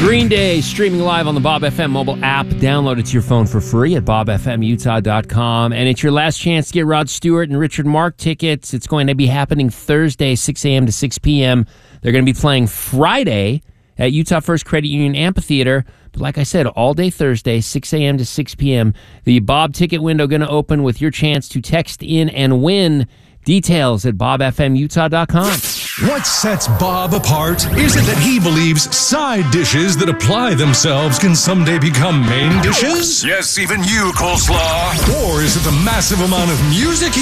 Green Day streaming live on the Bob FM mobile app. Download it to your phone for free at bobfmutah.com. And it's your last chance to get Rod Stewart and Richard Mark tickets. It's going to be happening Thursday, 6 a.m. to 6 p.m. They're going to be playing Friday at Utah First Credit Union Amphitheater. But like I said, all day Thursday, 6 a.m. to 6 p.m. The Bob ticket window going to open with your chance to text in and win. Details at bobfmutah.com. What sets Bob apart? Is it that he believes side dishes that apply themselves can someday become main dishes? Yes, even you, Coleslaw. Or is it the massive amount of music he